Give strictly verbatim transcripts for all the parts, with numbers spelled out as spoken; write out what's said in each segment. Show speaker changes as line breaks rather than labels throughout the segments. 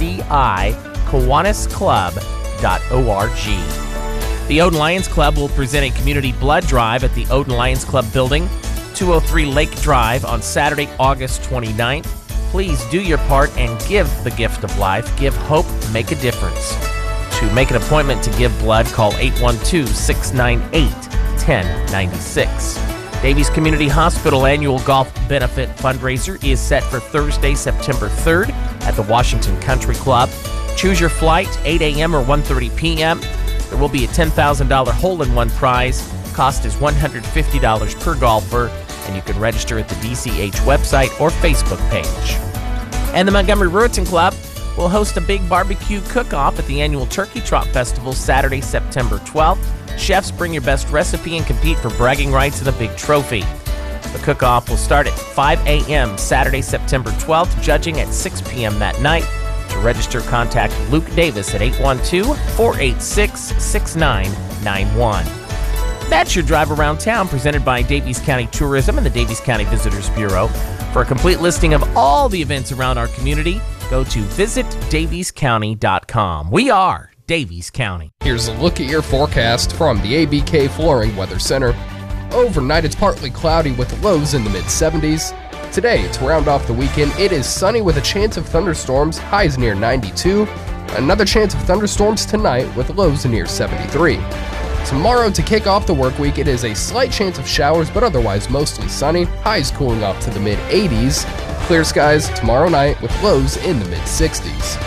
G I Kiwanis Club dot org. The Odin Lions Club will present a community blood drive at the Odin Lions Club building, two oh three Lake Drive, on Saturday, August twenty-ninth. Please do your part and give the gift of life. Give hope, make a difference. To make an appointment to give blood, call eight one two, six nine eight, one oh nine six. Davies Community Hospital annual golf benefit fundraiser is set for Thursday, September third at the Washington Country Club. Choose your flight, eight a.m. or one thirty p.m. There will be a ten thousand dollars hole-in-one prize. Cost is one hundred fifty dollars per golfer, and you can register at the D C H website or Facebook page. And the Montgomery Ruritan Club will host a big barbecue cook-off at the annual Turkey Trot Festival Saturday, September twelfth. Chefs bring your best recipe and compete for bragging rights and a big trophy. The cook-off will start at five a.m. Saturday, September twelfth, judging at six p.m. that night. To register, contact Luke Davis at eight one two, four eight six, six nine nine one. That's your drive around town, presented by Davies County Tourism and the Davies County Visitors Bureau. For a complete listing of all the events around our community, go to visit davies county dot com. We are Davies County.
Here's a look at your forecast from the A B K Flooring Weather Center. Overnight, it's partly cloudy with lows in the mid seventies. Today, to round off the weekend, it is sunny with a chance of thunderstorms, highs near ninety-two. Another chance of thunderstorms tonight with lows near seventy-three. Tomorrow, to kick off the work week, it is a slight chance of showers, but otherwise mostly sunny, highs cooling off to the mid eighties. Clear skies tomorrow night with lows in the mid sixties.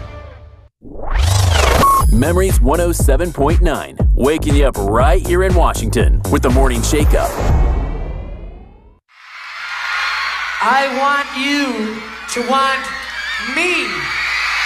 Memories one oh seven point nine, waking you up right here in Washington with the Morning Shake-Up.
I want you to want me.